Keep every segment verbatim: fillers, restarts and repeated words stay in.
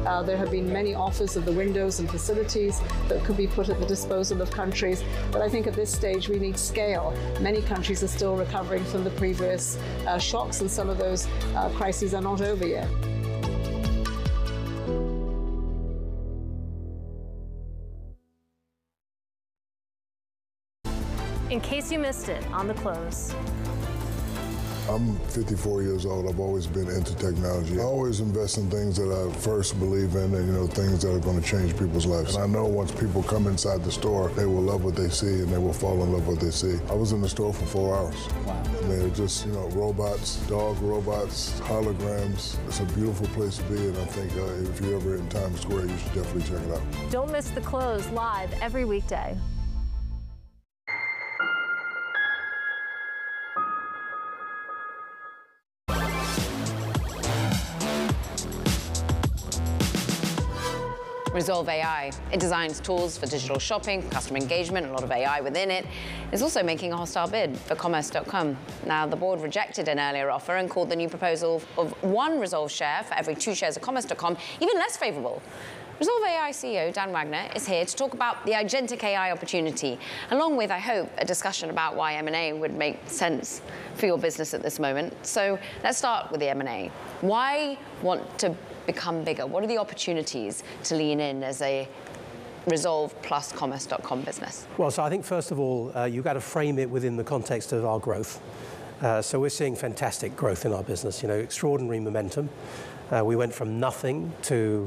Uh, there have been many offers of the windows and facilities that could be put at the disposal of countries. But I think at this stage we need scale. Many countries are still recovering from the previous uh, shocks, and some of those uh, crises are not over yet. In case you missed it, on the close. I'm fifty-four years old. I've always been into technology. I always invest in things that I first believe in, and you know, things that are going to change people's lives. And I know once people come inside the store, they will love what they see and they will fall in love with what they see. I was in the store for four hours. Wow. I mean, it's just, you know, robots, dog robots, holograms. It's a beautiful place to be, and I think uh, if you're ever in Times Square, you should definitely check it out. Don't miss The Close live every weekday. Resolve A I. It designs tools for digital shopping, customer engagement, a lot of A I within it. It's also making a hostile bid for Commerce dot com. Now, the board rejected an earlier offer and called the new proposal of one Resolve share for every two shares of Commerce dot com even less favourable. Resolve A I C E O Dan Wagner is here to talk about the agentic A I opportunity, along with, I hope, a discussion about why M and A would make sense for your business at this moment. So let's start with the M and A. Why want to become bigger? What are the opportunities to lean in as a Resolve plus Commerce dot com business? Well, so I think first of all, uh, you've got to frame it within the context of our growth. Uh, so we're seeing fantastic growth in our business, you know, extraordinary momentum. Uh, we went from nothing to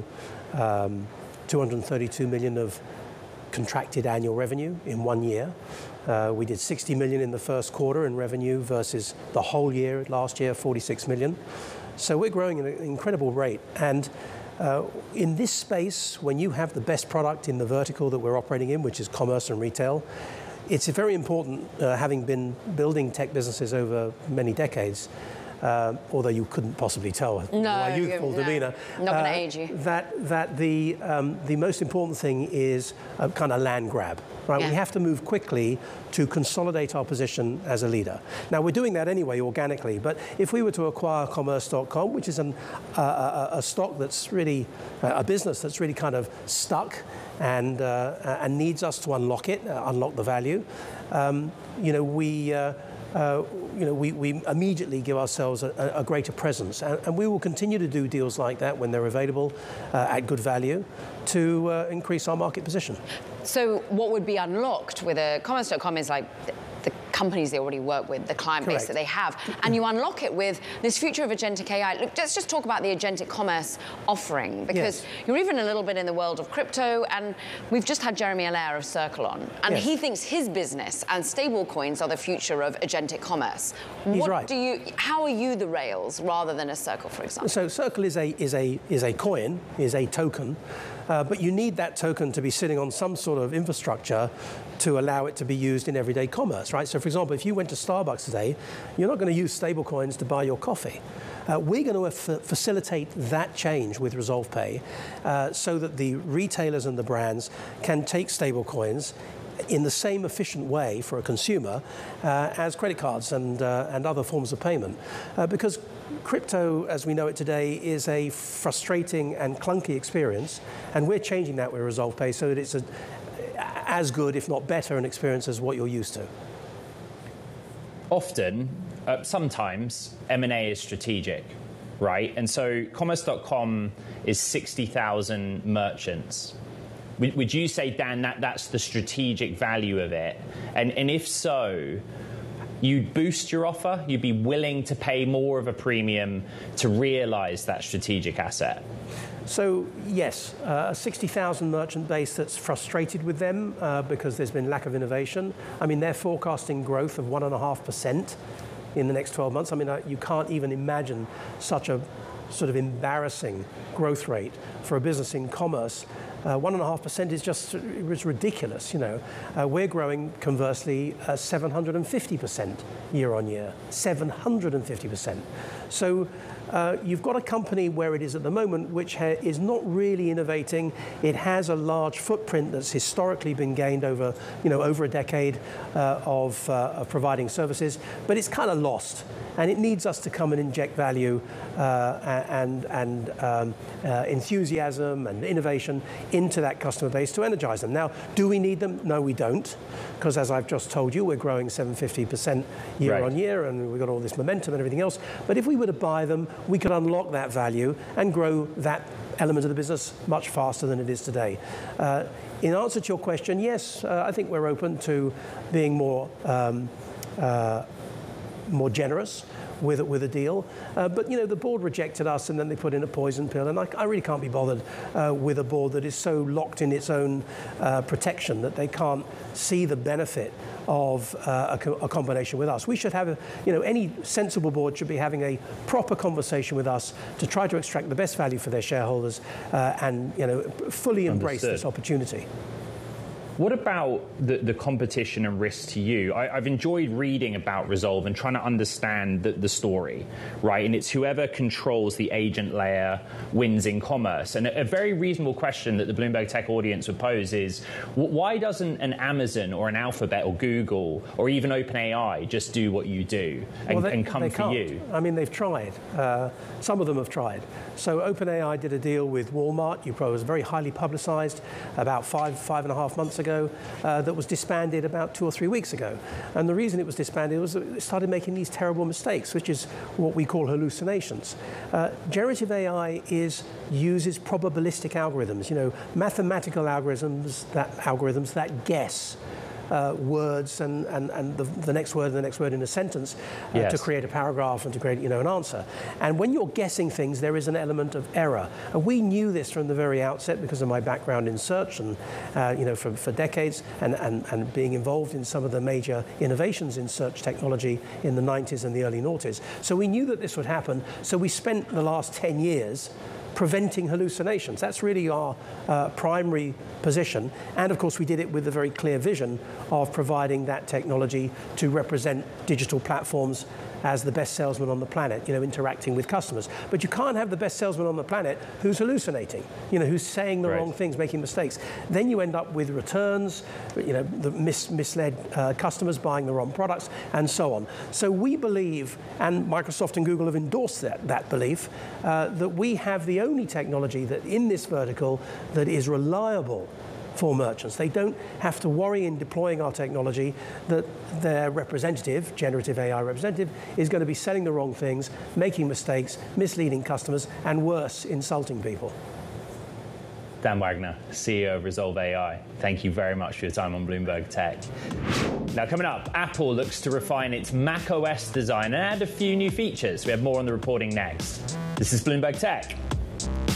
um, two hundred thirty-two million of contracted annual revenue in one year. Uh, we did sixty million in the first quarter in revenue versus the whole year last year, forty-six million. So we're growing at an incredible rate. And uh, in this space, when you have the best product in the vertical that we're operating in, which is commerce and retail, it's very important, uh, having been building tech businesses over many decades, uh, although you couldn't possibly tell no, my youthful no, demeanor. Not going to uh, age you. That, that the, um, the most important thing is a kind of land grab. Right? Yeah. We have to move quickly to consolidate our position as a leader. Now, we're doing that anyway organically, but if we were to acquire Commerce dot com, which is an, uh, a, a stock that's really, uh, a business that's really kind of stuck and, uh, and needs us to unlock it, uh, unlock the value, um, you know, we, uh, uh, you know, we, we immediately give ourselves a, a greater presence. And, and we will continue to do deals like that when they're available uh, at good value to uh, increase our market position. So what would be unlocked with a Commerce dot com is like the companies they already work with, the client Correct. base that they have, and you unlock it with this future of agentic A I. Look, let's just talk about the agentic commerce offering, because yes. you're even a little bit in the world of crypto, and we've just had Jeremy Allaire of Circle on, and yes. he thinks his business and stable coins are the future of agentic commerce. He's what right. do you, how are you the rails rather than a Circle, for example? So Circle is a, is a, is a coin, is a token, Uh, but you need that token to be sitting on some sort of infrastructure to allow it to be used in everyday commerce, right? So for example, if you went to Starbucks today, you're not going to use stable coins to buy your coffee. Uh, we're going to f facilitate that change with Resolve Pay uh, so that the retailers and the brands can take stable coins in the same efficient way for a consumer uh, as credit cards and, uh, and other forms of payment. Uh, because crypto, as we know it today, is a frustrating and clunky experience, and we're changing that with Resolve Pay so that it's a, as good, if not better, an experience as what you're used to. Often, uh, sometimes, M and A is strategic, right? And so Commerce dot com is sixty thousand merchants. Would you say, Dan, that that's the strategic value of it? And, and if so, you'd boost your offer? You'd be willing to pay more of a premium to realize that strategic asset? So, yes, uh, a sixty thousand merchant base that's frustrated with them uh, because there's been lack of innovation. I mean, they're forecasting growth of one point five percent in the next twelve months. I mean, uh, you can't even imagine such a sort of embarrassing growth rate for a business in commerce Uh, one and a half percent is just it's ridiculous, you know. Uh, we're growing, conversely, uh, seven hundred fifty percent year on year, seven hundred fifty percent. So uh, you've got a company where it is at the moment, which ha is not really innovating. It has a large footprint that's historically been gained over, you know, over a decade uh, of, uh, of providing services, but it's kind of lost. And it needs us to come and inject value uh, and, and um, uh, enthusiasm and innovation into that customer base to energize them. Now, do we need them? No, we don't. Because as I've just told you, we're growing seven hundred fifty percent year right. on year, and we've got all this momentum and everything else. But if we were to buy them, we could unlock that value and grow that element of the business much faster than it is today. Uh, in answer to your question, yes, uh, I think we're open to being more um, uh, more generous with with a deal, uh, but you know the board rejected us, and then they put in a poison pill, and I, I really can't be bothered uh, with a board that is so locked in its own uh, protection that they can't see the benefit of uh, a, co a combination with us. We should have, a, you know, any sensible board should be having a proper conversation with us to try to extract the best value for their shareholders uh, and you know fully embrace Understood. this opportunity. What about the, the competition and risk to you? I, I've enjoyed reading about Resolve and trying to understand the, the story, right? And it's whoever controls the agent layer wins in commerce. And a, a very reasonable question that the Bloomberg Tech audience would pose is, why doesn't an Amazon or an Alphabet or Google or even OpenAI just do what you do and, well, they, and come they for can't. you? I mean, they've tried. Uh, some of them have tried. So OpenAI did a deal with Walmart. You probably was very highly publicized about five, five and a half months ago. Ago, uh, that was disbanded about two or three weeks ago. And the reason it was disbanded was that it started making these terrible mistakes, which is what we call hallucinations. Uh, generative A I is, uses probabilistic algorithms, you know, mathematical algorithms that, algorithms that guess Uh, words and, and, and the, the next word and the next word in a sentence uh, yes. to create a paragraph and to create, you know, an answer. And when you're guessing things, there is an element of error. And we knew this from the very outset because of my background in search and, uh, you know, for, for decades and, and, and being involved in some of the major innovations in search technology in the nineties and the early noughties. So we knew that this would happen. So we spent the last ten years preventing hallucinations. That's really our uh, primary position. And of course, we did it with a very clear vision of providing that technology to represent digital platforms as the best salesman on the planet, you know, interacting with customers. But you can't have the best salesman on the planet who's hallucinating, you know, who's saying the right. wrong things, making mistakes. Then you end up with returns, you know, the mis misled uh, customers buying the wrong products, and so on. So we believe, and Microsoft and Google have endorsed that, that belief, uh, that we have the only technology that in this vertical that is reliable for merchants. They don't have to worry in deploying our technology that their representative, generative A I representative, is going to be selling the wrong things, making mistakes, misleading customers, and worse, insulting people. Dan Wagner, C E O of Resolve A I, thank you very much for your time on Bloomberg Tech. Now, coming up, Apple looks to refine its macOS design and add a few new features. We have more on the reporting next. This is Bloomberg Tech.